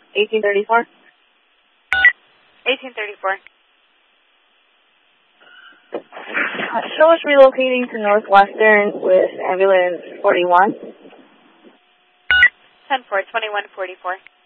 1834. 1834. Show us relocating to Northwestern with ambulance 41. 10-4, 2144.